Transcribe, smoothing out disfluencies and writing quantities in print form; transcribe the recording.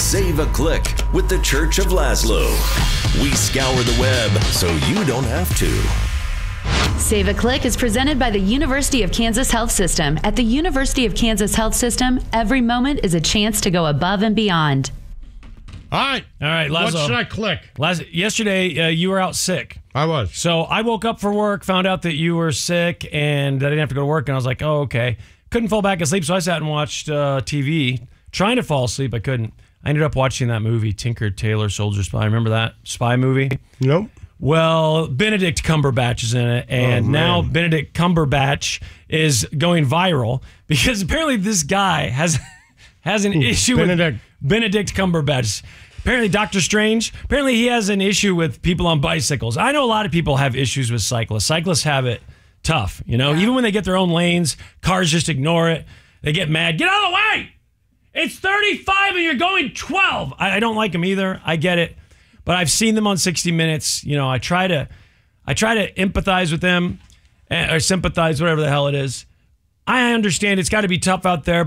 Save a Click with the Church of Laszlo. We scour the web so you don't have to. Save a Click is presented by the University of Kansas Health System. At the University of Kansas Health System, every moment is a chance to go above and beyond. All right, Laszlo. What should I click? Yesterday, you were out sick. I was. So I woke up for work, found out that you were sick, and I didn't have to go to work, and I was like, oh, okay. Couldn't fall back asleep, so I sat and watched TV. Trying to fall asleep, I couldn't. I ended up watching that movie, Tinker Tailor Soldier Spy. Remember that spy movie? Nope. Well, Benedict Cumberbatch is in it, and now Benedict Cumberbatch is going viral because apparently this guy has an issue with Benedict Cumberbatch. Apparently, Doctor Strange, apparently he has an issue with people on bicycles. I know a lot of people have issues with cyclists. Cyclists have it tough, even when they get their own lanes, cars just ignore it. They get mad. Get out of the way! It's 35 and you're going 12. I don't like them either. I get it. But I've seen them on 60 Minutes. I try to empathize with them or sympathize, whatever the hell it is. I understand it's got to be tough out there.